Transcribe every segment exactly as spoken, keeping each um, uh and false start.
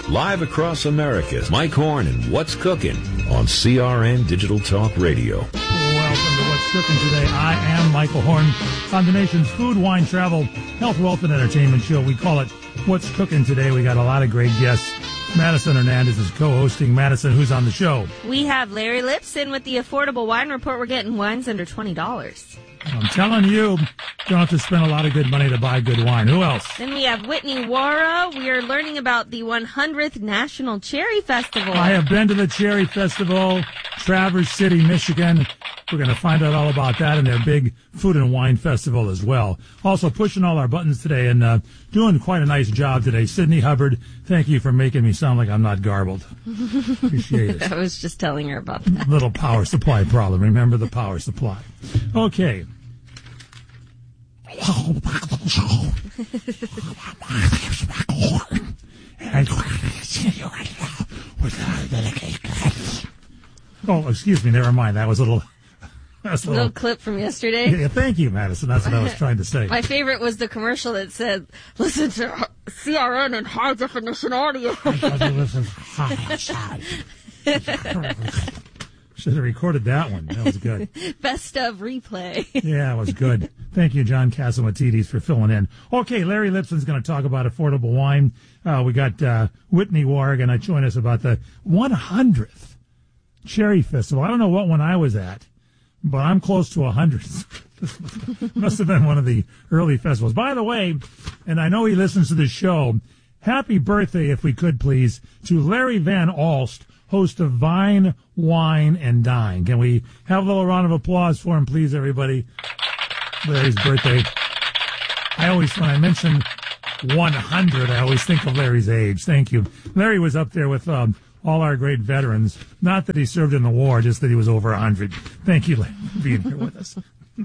live across America. Mike Horn and What's Cooking on C R N Digital Talk Radio. Welcome to What's Cooking today. I am Michael Horn on the nation's food, wine, travel, health, wealth, and entertainment show. We call it What's Cooking today. We got a lot of great guests. Madison Hernandez is co-hosting. Madison, who's on the show? We have Larry Lipson with the Affordable Wine Report. We're getting wines under twenty dollars. I'm telling you, you don't have to spend a lot of good money to buy good wine. Who else? Then we have Whitney Wara. We are learning about the one hundredth National Cherry Festival. I have been to the Cherry Festival, Traverse City, Michigan. We're going to find out all about that and their big food and wine festival as well. Also pushing all our buttons today and uh, doing quite a nice job today. Sydney Hubbard, thank you for making me sound like I'm not garbled. Appreciate it. I was just telling her about that. Little power supply problem. Remember the power supply. Okay. Oh, excuse me. Never mind. That was a little... That's a little, little clip from yesterday. Yeah, thank you, Madison. That's what I was trying to say. My favorite was the commercial that said, listen to C R N in high definition audio. Should have recorded that one. That was good. Best of replay. Yeah, it was good. Thank you, John Casamatides, for filling in. Okay, Larry Lipson's going to talk about affordable wine. Uh, we got uh, Whitney Wara going to join us about the one hundredth Cherry Festival. I don't know what one I was at, but I'm close to one hundred. Must have been one of the early festivals. By the way, and I know he listens to the show, happy birthday, if we could please, to Larry Van Alst, host of Vine, Wine, and Dine. Can we have a little round of applause for him, please, everybody? Larry's birthday. I always, when I mention one hundred, I always think of Larry's age. Thank you. Larry was up there with um, all our great veterans. Not that he served in the war, just that he was over one hundred. Thank you, Larry, for being here with us.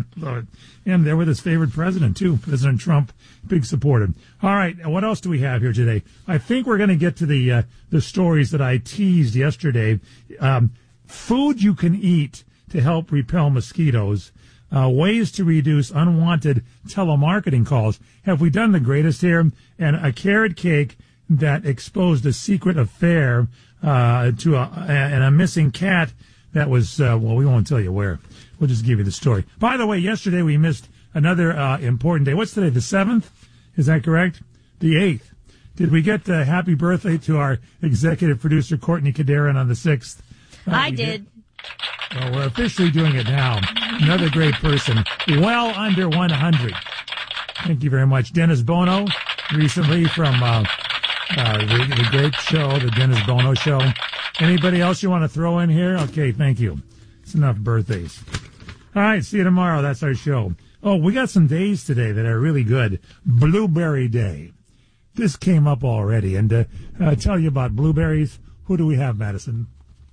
And there with his favorite president, too, President Trump, big supporter. All right, what else do we have here today? I think we're going to get to the uh, the stories that I teased yesterday. Um, food you can eat to help repel mosquitoes, uh, ways to reduce unwanted telemarketing calls. Have we done the greatest here? And a carrot cake that exposed a secret affair uh, to a, and a missing cat that was, uh, well, we won't tell you where. We'll just give you the story. By the way, yesterday we missed another uh, important day. What's today, the seventh? Is that correct? The eighth. Did we get uh, happy birthday to our executive producer, Courtney Kadarin, on the sixth? Uh, I did. did. Well, we're officially doing it now. Another great person. Well under one hundred. Thank you very much. Dennis Bono, recently from uh, uh, the, the great show, the Dennis Bono Show. Anybody else you want to throw in here? Okay, thank you. It's enough birthdays. All right, see you tomorrow. That's our show. Oh, we got some days today that are really good. Blueberry Day. This came up already. And to uh, tell you about blueberries, who do we have, Madison?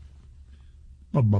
Bing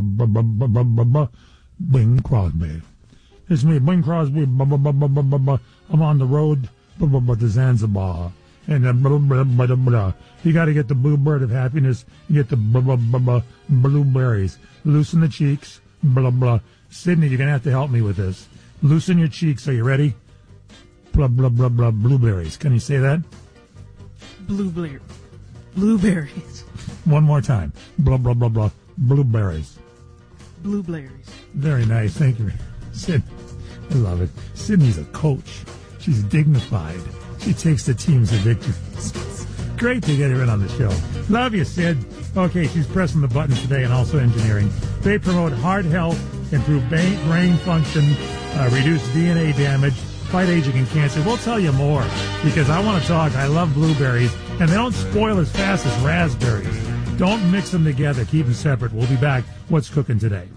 Crosby. It's me, Bing Crosby. I'm on the road to Zanzibar. And uh, blah, blah, blah, blah, blah. You got to get the bluebird of happiness. You get the blah, blah, blah, blah, blueberries. Loosen the cheeks. Blah, blah. Sydney, you're going to have to help me with this. Loosen your cheeks. Are you ready? Blah, blah, blah, blah, blueberries. Can you say that? Blueberry. Blueberries. One more time. Blah, blah, blah, blah, blueberries. Blueberries. Very nice. Thank you. Sydney. I love it. Sydney's a coach. She's dignified. She takes the teams to victory. Great to get her in on the show. Love you, Sid. Okay, she's pressing the buttons today and also engineering. They promote heart health, improve brain function, uh, reduce D N A damage, fight aging and cancer. We'll tell you more because I want to talk. I love blueberries, and they don't spoil as fast as raspberries. Don't mix them together. Keep them separate. We'll be back. What's cooking today?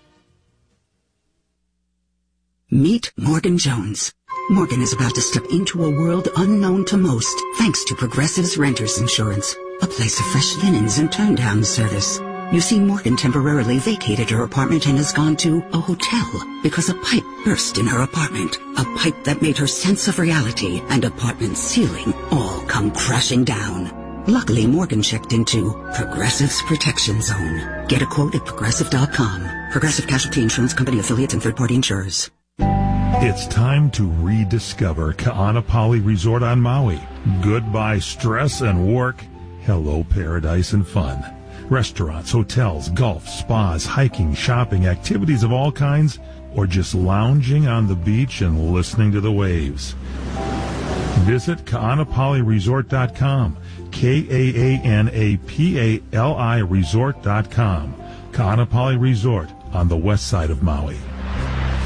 Meet Morgan Jones. Morgan is about to step into a world unknown to most, thanks to Progressive's Renters Insurance, a place of fresh linens and turn-down service. You see, Morgan temporarily vacated her apartment and has gone to a hotel because a pipe burst in her apartment, a pipe that made her sense of reality and apartment ceiling all come crashing down. Luckily, Morgan checked into Progressive's Protection Zone. Get a quote at Progressive dot com. Progressive Casualty Insurance Company affiliates and third-party insurers. It's time to rediscover Ka'anapali Resort on Maui. Goodbye stress and work. hello paradise and fun. Restaurants, hotels, golf, spas, hiking, shopping, activities of all kinds, or just lounging on the beach and listening to the waves. Visit Kaanapali Resort dot com, K A A N A P A L I Resort dot com. Kaanapali Resort on the west side of Maui.